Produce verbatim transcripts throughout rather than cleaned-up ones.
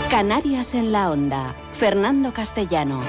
Canarias en la Onda. Fernando Castellano.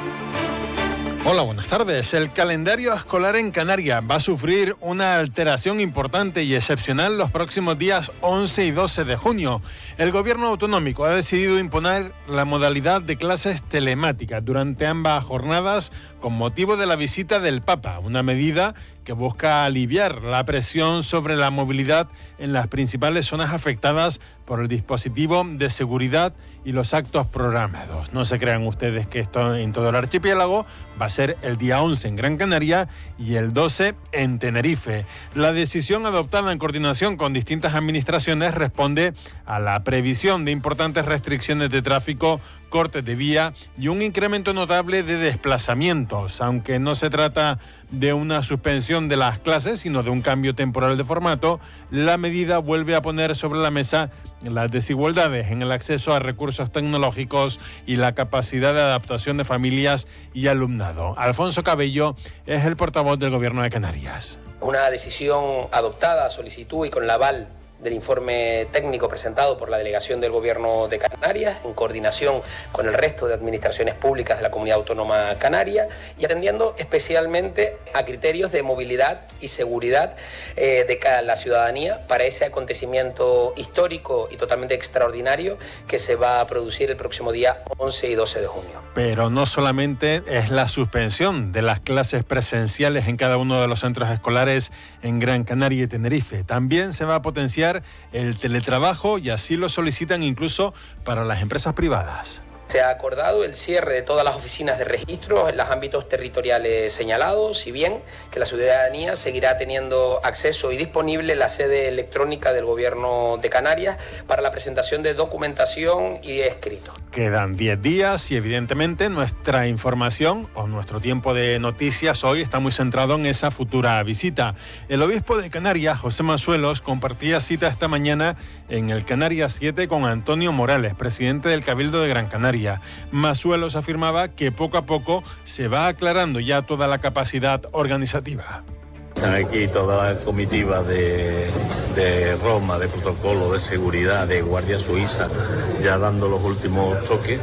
Hola, buenas tardes. El calendario escolar en Canarias va a sufrir una alteración importante y excepcional los próximos días once y doce de junio. El gobierno autonómico ha decidido imponer la modalidad de clases telemáticas durante ambas jornadas con motivo de la visita del Papa, una medida que busca aliviar la presión sobre la movilidad en las principales zonas afectadas por el dispositivo de seguridad y los actos programados. No se crean ustedes que esto en todo el archipiélago va a ser el día once en Gran Canaria y el doce en Tenerife. La decisión adoptada en coordinación con distintas administraciones responde a la previsión de importantes restricciones de tráfico, cortes de vía y un incremento notable de desplazamientos, aunque no se trata de una suspensión de las clases, sino de un cambio temporal de formato. La medida vuelve a poner sobre la mesa las desigualdades en el acceso a recursos tecnológicos y la capacidad de adaptación de familias y alumnado. Alfonso Cabello es el portavoz del Gobierno de Canarias. Una decisión adoptada a solicitud y con el aval del informe técnico presentado por la Delegación del Gobierno de Canarias, en coordinación con el resto de administraciones públicas de la Comunidad Autónoma Canaria y atendiendo especialmente a criterios de movilidad y seguridad eh, de la ciudadanía para ese acontecimiento histórico y totalmente extraordinario que se va a producir el próximo día once y doce de junio. Pero no solamente es la suspensión de las clases presenciales en cada uno de los centros escolares en Gran Canaria y Tenerife, también se va a potenciar el teletrabajo y así lo solicitan incluso para las empresas privadas. Se ha acordado el cierre de todas las oficinas de registro en los ámbitos territoriales señalados, si bien que la ciudadanía seguirá teniendo acceso y disponible la sede electrónica del Gobierno de Canarias para la presentación de documentación y escrito. Quedan diez días y evidentemente nuestra información o nuestro tiempo de noticias hoy está muy centrado en esa futura visita. El obispo de Canarias, José Masuelos, compartía cita esta mañana en el Canarias siete con Antonio Morales, presidente del Cabildo de Gran Canaria. Masuelos afirmaba que poco a poco se va aclarando ya toda la capacidad organizativa. Están aquí toda la comitiva de, de Roma, de protocolo, de seguridad, de Guardia Suiza, ya dando los últimos toques.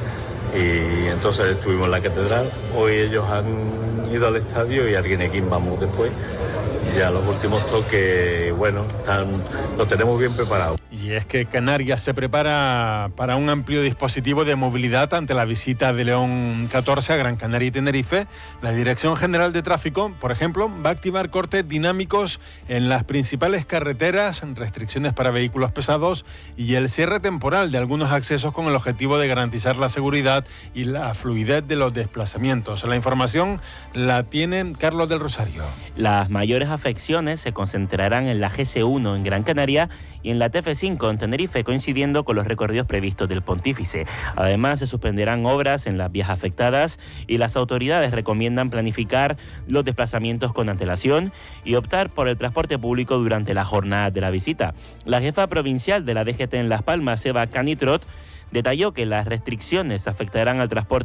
Y entonces estuvimos en la catedral. Hoy ellos han ido al estadio y al Guinequín vamos después. Ya los últimos toques, bueno, están, lo tenemos bien preparado. Y es que Canarias se prepara para un amplio dispositivo de movilidad ante la visita de León catorce a Gran Canaria y Tenerife. La Dirección General de Tráfico, por ejemplo, va a activar cortes dinámicos en las principales carreteras, restricciones para vehículos pesados y el cierre temporal de algunos accesos con el objetivo de garantizar la seguridad y la fluidez de los desplazamientos. La información la tiene Carlos del Rosario. Las mayores afecciones se concentrarán en la G C uno en Gran Canaria y en la T F cinco en Tenerife, coincidiendo con los recorridos previstos del Pontífice. Además, se suspenderán obras en las vías afectadas y las autoridades recomiendan planificar los desplazamientos con antelación y optar por el transporte público durante la jornada de la visita. La jefa provincial de la D G T en Las Palmas, Eva Canitrot, detalló que las restricciones afectarán al transporte